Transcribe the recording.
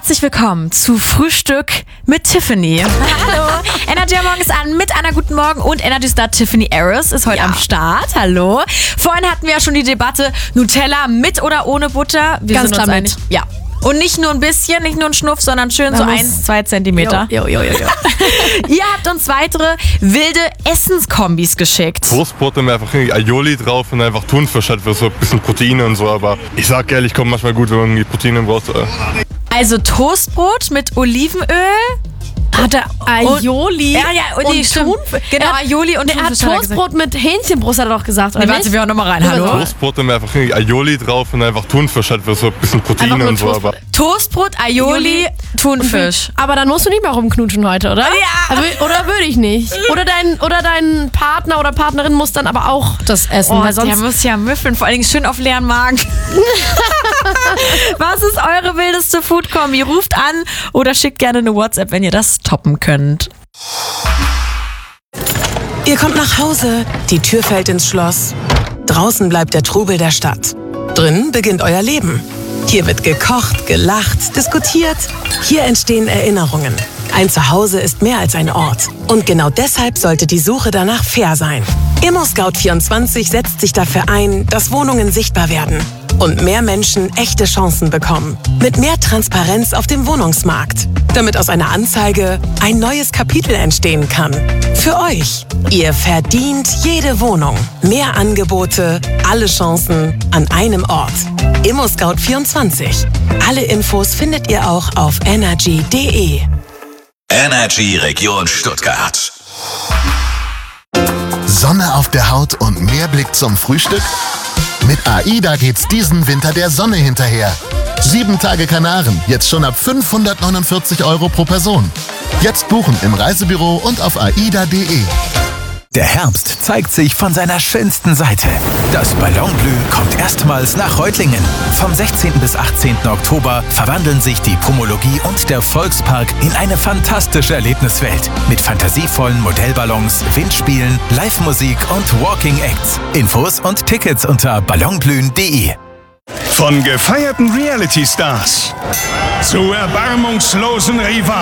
Herzlich willkommen zu Frühstück mit Tiffany. Hallo. Energy Morgen ist an mit einer guten Morgen und Energy Star Tiffany Harris ist heute am Start. Hallo. Vorhin hatten wir ja schon die Debatte Nutella mit oder ohne Butter. Wir Ganz sind klar uns mit. einig. Ja. Und nicht nur ein bisschen, nicht nur ein Schnuff, sondern schön so 1-2 Zentimeter. Jo. Ihr habt uns weitere wilde Essenskombis geschickt. Toastbrot und einfach Aioli drauf und einfach Thunfisch halt für so ein bisschen Proteine und so. Aber ich sag ehrlich, kommt manchmal gut, wenn man irgendwie Proteine braucht. Also Toastbrot mit Olivenöl. Hat er Aioli und stimmt. Genau, Aioli und er hat Thunfisch hat er Toastbrot mit Hähnchenbrust, hat er doch gesagt, oder Nee, warte, nicht? wir hören nochmal rein. Hallo. Toastbrot und einfach Aioli drauf und einfach Thunfisch halt für so ein bisschen Proteine Einfach nur und so. Aber Toastbrot, Aioli, Thunfisch. Aber dann musst du nicht mehr rumknutschen heute, oder? Ja. Oder würde ich nicht. Oder dein Partner oder Partnerin muss dann aber auch das essen, Oh, weil sonst... der muss ja müffeln, vor allen Dingen schön auf leeren Magen. Was ist eure wildeste Food-Kombi? Ruft an oder schickt gerne eine WhatsApp, wenn ihr das toppen könnt. Ihr kommt nach Hause, die Tür fällt ins Schloss. Draußen bleibt der Trubel der Stadt. Drinnen beginnt euer Leben. Hier wird gekocht, gelacht, diskutiert. Hier entstehen Erinnerungen. Ein Zuhause ist mehr als ein Ort. Und genau deshalb sollte die Suche danach fair sein. ImmoScout24 setzt sich dafür ein, dass Wohnungen sichtbar werden und mehr Menschen echte Chancen bekommen. Mit mehr Transparenz auf dem Wohnungsmarkt. Damit aus einer Anzeige ein neues Kapitel entstehen kann. Für euch. Ihr verdient jede Wohnung. Mehr Angebote, alle Chancen an einem Ort. ImmoScout24. Alle Infos findet ihr auch auf energy.de. Energy Region Stuttgart. Sonne auf der Haut und mehr Blick zum Frühstück? Mit AIDA geht's diesen Winter der Sonne hinterher. 7 Tage Kanaren, jetzt schon ab 549 € pro Person. Jetzt buchen im Reisebüro und auf aida.de. Der Herbst zeigt sich von seiner schönsten Seite. Das Ballonblühen kommt erstmals nach Reutlingen. Vom 16. bis 18. Oktober verwandeln sich die Pomologie und der Volkspark in eine fantastische Erlebniswelt. Mit fantasievollen Modellballons, Windspielen, Live-Musik und Walking Acts. Infos und Tickets unter ballonblühen.de. Von gefeierten Reality-Stars zu erbarmungslosen Rivalen.